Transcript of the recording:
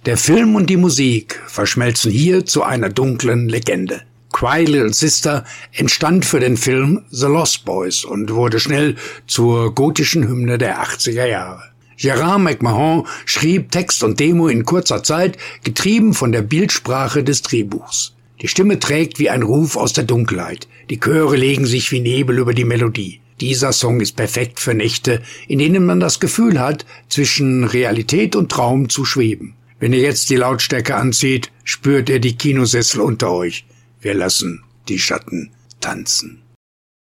Der Film und die Musik verschmelzen hier zu einer dunklen Legende. Cry Little Sister entstand für den Film The Lost Boys und wurde schnell zur gotischen Hymne der 80er Jahre. Gerard McMahon schrieb Text und Demo in kurzer Zeit, getrieben von der Bildsprache des Drehbuchs. Die Stimme trägt wie ein Ruf aus der Dunkelheit. Die Chöre legen sich wie Nebel über die Melodie. Dieser Song ist perfekt für Nächte, in denen man das Gefühl hat, zwischen Realität und Traum zu schweben. Wenn ihr jetzt die Lautstärke anzieht, spürt ihr die Kinosessel unter euch. Wir lassen die Schatten tanzen.